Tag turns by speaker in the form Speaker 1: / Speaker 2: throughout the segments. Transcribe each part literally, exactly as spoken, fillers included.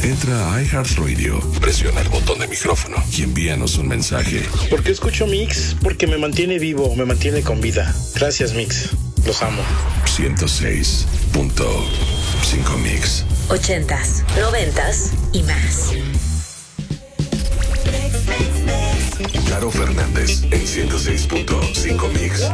Speaker 1: Entra a iHeartRadio, presiona el botón de micrófono y envíanos un mensaje.
Speaker 2: ¿Por qué escucho Mix? Porque me mantiene vivo, me mantiene con vida. Gracias, Mix. Los amo.
Speaker 1: ciento seis punto cinco Mix.
Speaker 3: Ochentas, noventas y más.
Speaker 1: Charo Fernández en ciento seis punto cinco Mix.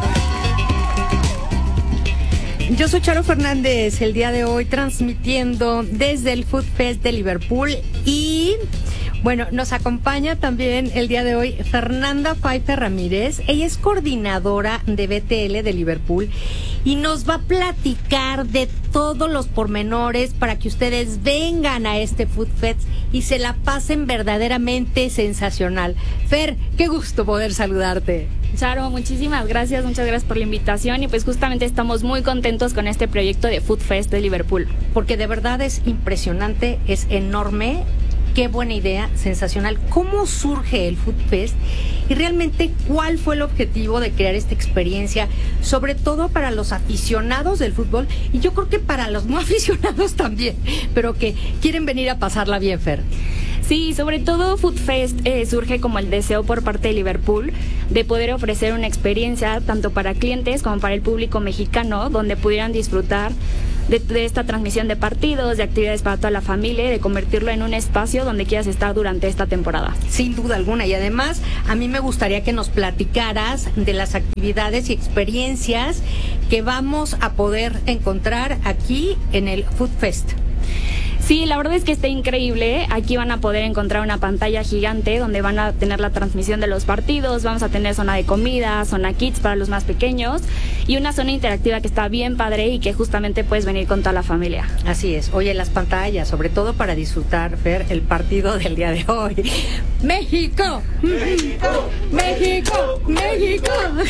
Speaker 4: Yo soy Charo Fernández, el día de hoy transmitiendo desde el Food Fest de Liverpool y bueno, nos acompaña también el día de hoy Fernanda Pfeiffer Ramírez. Ella es coordinadora de B T L de Liverpool y nos va a platicar de todos los pormenores para que ustedes vengan a este Food Fest y se la pasen verdaderamente sensacional. Fer, qué gusto poder saludarte.
Speaker 5: Charo, muchísimas gracias, muchas gracias por la invitación y pues justamente estamos muy contentos con este proyecto de Food Fest de Liverpool.
Speaker 4: Porque de verdad es impresionante, es enorme. Qué buena idea, sensacional. ¿Cómo surge el Food Fest? Y realmente, ¿cuál fue el objetivo de crear esta experiencia? Sobre todo para los aficionados del fútbol y yo creo que para los no aficionados también, pero que quieren venir a pasarla bien, Fer.
Speaker 5: Sí, sobre todo Food Fest eh, surge como el deseo por parte de Liverpool de poder ofrecer una experiencia tanto para clientes como para el público mexicano donde pudieran disfrutar de, de esta transmisión de partidos, de actividades para toda la familia y de convertirlo en un espacio donde quieras estar durante esta temporada.
Speaker 4: Sin duda alguna, y además a mí me gustaría que nos platicaras de las actividades y experiencias que vamos a poder encontrar aquí en el Food Fest.
Speaker 5: Sí, la verdad es que está increíble. Aquí van a poder encontrar una pantalla gigante donde van a tener la transmisión de los partidos, vamos a tener zona de comida, zona kids para los más pequeños y una zona interactiva que está bien padre y que justamente puedes venir con toda la familia.
Speaker 4: Así es. Oye, las pantallas, sobre todo para disfrutar, ver el partido del día de hoy. ¡México! ¡México! ¡México! ¡México!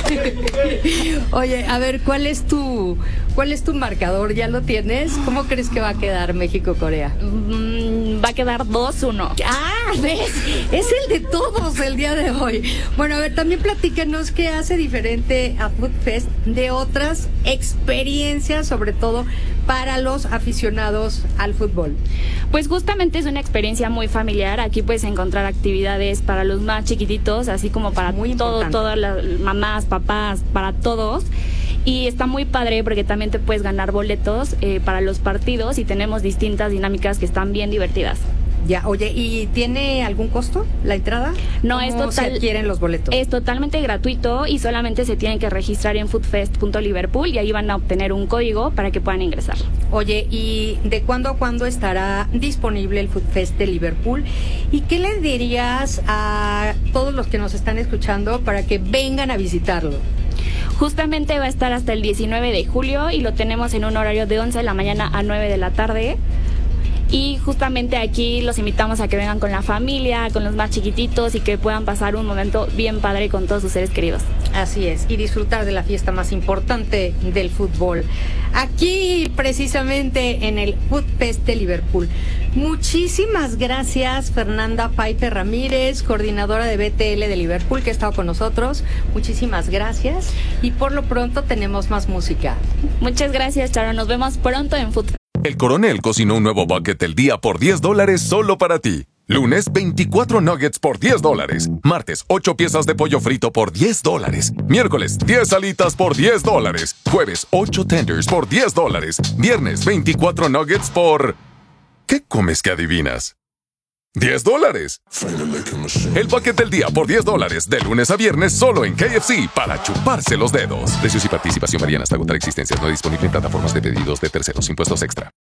Speaker 4: Oye, a ver, ¿cuál es tu, cuál es tu marcador? ¿Ya lo tienes? ¿Cómo crees que va a quedar México-Corea?
Speaker 5: Va a quedar dos uno.
Speaker 4: Ah, ¿ves? Es el de todos el día de hoy. Bueno, a ver, también platícanos qué hace diferente a Food Fest de otras experiencias, sobre todo para los aficionados al fútbol.
Speaker 5: Pues justamente es una experiencia muy familiar. Aquí puedes encontrar actividades para los más chiquititos, así como para muy todo, todas las mamás, papás, para todos. Y está muy padre porque también te puedes ganar boletos eh, para los partidos y tenemos distintas dinámicas que están bien divertidas.
Speaker 4: Ya, oye, ¿y tiene algún costo la entrada?
Speaker 5: No, es total.
Speaker 4: ¿Cómo se adquieren los boletos?
Speaker 5: Es totalmente gratuito y solamente se tienen que registrar en foodfest punto liverpool y ahí van a obtener un código para que puedan ingresar.
Speaker 4: Oye, ¿y de cuándo a cuándo estará disponible el Food Fest de Liverpool? ¿Y qué le dirías a todos los que nos están escuchando para que vengan a visitarlo?
Speaker 5: Justamente va a estar hasta el diecinueve de julio y lo tenemos en un horario de once de la mañana a nueve de la tarde. Y justamente aquí los invitamos a que vengan con la familia, con los más chiquititos y que puedan pasar un momento bien padre con todos sus seres queridos.
Speaker 4: Así es, y disfrutar de la fiesta más importante del fútbol. Aquí, precisamente, en el Food Fest de Liverpool. Muchísimas gracias, Fernanda Pfeiffer Ramírez, coordinadora de B T L de Liverpool, que ha estado con nosotros. Muchísimas gracias. Y por lo pronto tenemos más música.
Speaker 5: Muchas gracias, Charo. Nos vemos pronto en Food Fest.
Speaker 6: El Coronel cocinó un nuevo bucket del día por diez dólares solo para ti. Lunes, veinticuatro nuggets por diez dólares. Martes, ocho piezas de pollo frito por diez dólares. Miércoles, diez alitas por diez dólares. Jueves, ocho tenders por diez dólares. Viernes, veinticuatro nuggets por... ¿Qué comes que adivinas? ¡diez dólares! El bucket del día por diez dólares, de lunes a viernes, solo en K F C, para chuparse los dedos. Precios y participación varían hasta agotar existencias. No disponible en plataformas de pedidos de terceros. Impuestos extra.